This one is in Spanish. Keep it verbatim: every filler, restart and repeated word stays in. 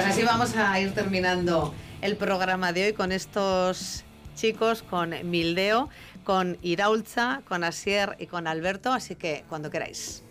Pues así vamos a ir terminando el programa de hoy con estos chicos, con Mildeo, con Iraultza, con Asier y con Alberto, así que cuando queráis.